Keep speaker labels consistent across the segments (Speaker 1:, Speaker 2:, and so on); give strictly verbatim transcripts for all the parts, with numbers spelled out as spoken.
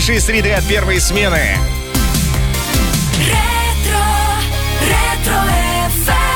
Speaker 1: Крутейшие среды от первой смены.
Speaker 2: Ретро, ретро эф эм.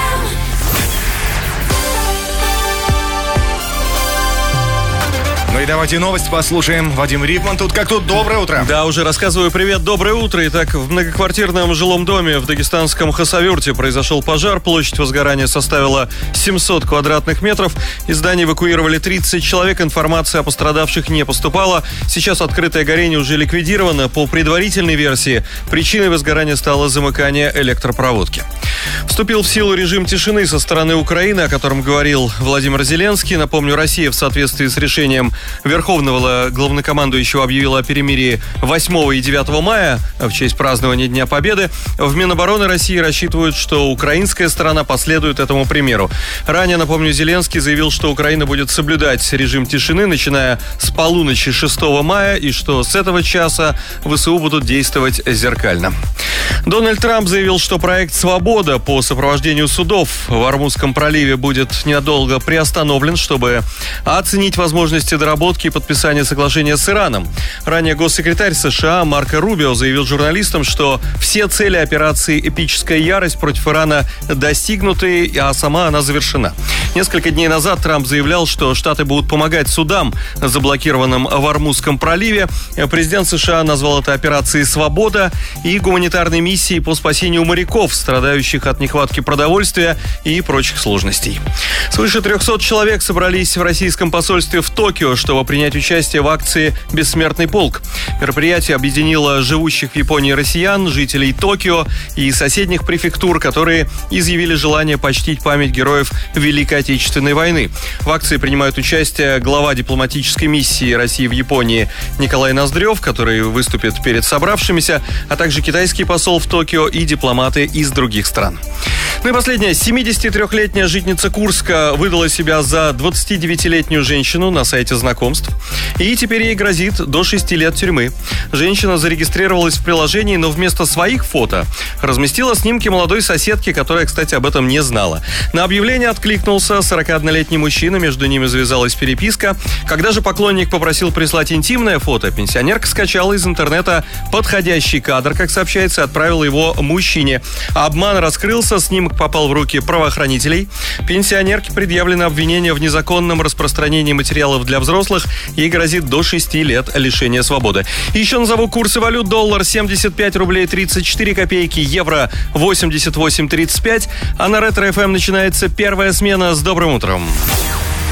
Speaker 1: Ну и давайте новости послушаем. Вадим Рипман тут как тут. Доброе утро.
Speaker 3: Да, уже рассказываю. Привет, доброе утро. Итак, в многоквартирном жилом доме в дагестанском Хасавюрте произошел пожар. Площадь возгорания составила семьсот квадратных метров. Из здания эвакуировали тридцать человек. Информация о пострадавших не поступала. Сейчас открытое горение уже ликвидировано. По предварительной версии, причиной возгорания стало замыкание электропроводки. Вступил в силу режим тишины со стороны Украины, о котором говорил Владимир Зеленский. Напомню, Россия в соответствии с решением Верховного главнокомандующего объявила о перемирии восьмого и девятого мая в честь празднования Дня Победы. В Минобороны России рассчитывают, что украинская сторона последует этому примеру. Ранее, напомню, Зеленский заявил, что Украина будет соблюдать режим тишины, начиная с полуночи шестого мая, и что с этого часа ВСУ будут действовать зеркально. Дональд Трамп заявил, что проект «Свобода» по сопровождению судов в Ормузском проливе будет ненадолго приостановлен, чтобы оценить возможности доработки и подписания соглашения с Ираном. Ранее госсекретарь США Марко Рубио заявил журналистам, что все цели операции «Эпическая ярость» против Ирана достигнуты, а сама она завершена. Несколько дней назад Трамп заявлял, что Штаты будут помогать судам, заблокированным в Ормузском проливе. Президент США назвал это операцией «Свобода» и гуманитарной миссией по спасению моряков, страдающих от нехватки продовольствия и прочих сложностей. Свыше трехсот человек собрались в российском посольстве в Токио, чтобы принять участие в акции «Бессмертный полк». Мероприятие объединило живущих в Японии россиян, жителей Токио и соседних префектур, которые изъявили желание почтить память героев Великой Отечественной войны. В акции принимают участие глава дипломатической миссии России в Японии Николай Ноздрев, который выступит перед собравшимися, а также китайский посол в Токио и дипломаты из других стран. Ну и последнее. семидесятитрёхлетняя жительница Курска выдала себя за двадцатидевятилетнюю женщину на сайте знакомств. И теперь ей грозит до шести лет тюрьмы. Женщина зарегистрировалась в приложении, но вместо своих фото разместила снимки молодой соседки, которая, кстати, об этом не знала. На объявление откликнулся сорокаоднолетний мужчина, между ними завязалась переписка. Когда же поклонник попросил прислать интимное фото, пенсионерка скачала из интернета подходящий кадр, как сообщается, и отправила его мужчине. Обман раскрылся, снимок попал в руки правоохранителей. Пенсионерке предъявлено обвинение в незаконном распространении материалов для взрослых. Ей грозит до шести лет лишения свободы. Еще назову курсы валют. Доллар семьдесят пять рублей тридцать четыре копейки, евро восемьдесят восемь тридцать пять. А на Ретро эф эм начинается первая смена. С добрым утром.